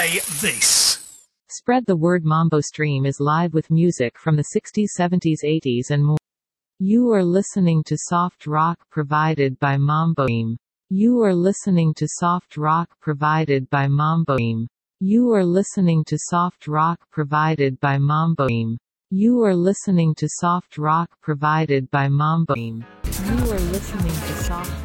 Play this. Spread the word. Mambo Stream is live with music from the 60s, 70s, 80s and more. You are listening to soft rock provided by Mambo Stream. You are listening to soft rock provided by Mambo Stream. You are listening to soft rock provided by Mambo Stream. You are listening to soft rock provided by Mambo Stream. You are listening to soft